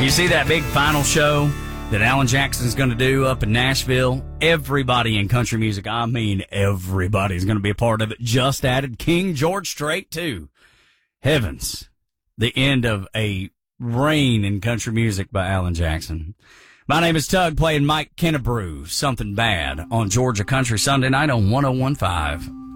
You see that big final show that Alan Jackson's going to do up in Nashville? Everybody in country music, I mean everybody's going to be a part of it. Just added King George Strait, too. Heavens. The end of a reign in country music by Alan Jackson. My name is Tug, playing Mike Kennebrew, Something Bad, on Georgia Country Sunday night on 101.5.